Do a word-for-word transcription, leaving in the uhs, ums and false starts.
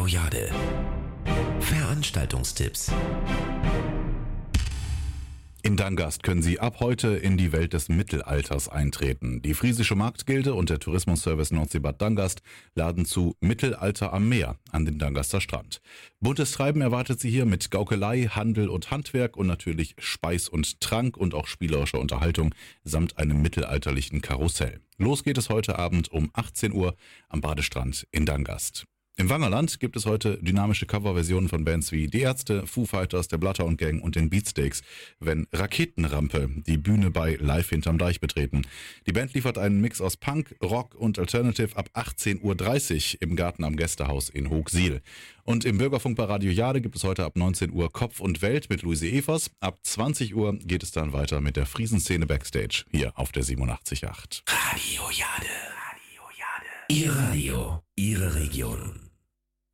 Radio Jade. Veranstaltungstipps. In Dangast können Sie ab heute in die Welt des Mittelalters eintreten. Die Friesische Marktgilde und der Tourismusservice Nordseebad Dangast laden zu Mittelalter am Meer an den Dangaster Strand. Buntes Treiben erwartet Sie hier mit Gaukelei, Handel und Handwerk und natürlich Speis und Trank und auch spielerischer Unterhaltung samt einem mittelalterlichen Karussell. Los geht es heute Abend um achtzehn Uhr am Badestrand in Dangast. Im Wangerland gibt es heute dynamische Coverversionen von Bands wie Die Ärzte, Foo Fighters, der Bloodhound Gang und den Beatsteaks, wenn Raketenrampe die Bühne bei Live hinterm Deich betreten. Die Band liefert einen Mix aus Punk, Rock und Alternative ab achtzehn Uhr dreißig im Garten am Gästehaus in Hoogsiel. Und im Bürgerfunk bei Radio Jade gibt es heute ab neunzehn Uhr Kopf und Welt mit Luise Evers. Ab zwanzig Uhr geht es dann weiter mit der Friesenszene Backstage hier auf der siebenundachtzig Komma acht. Radio Jade. Radio Jade. Ihr Radio, Ihre Region.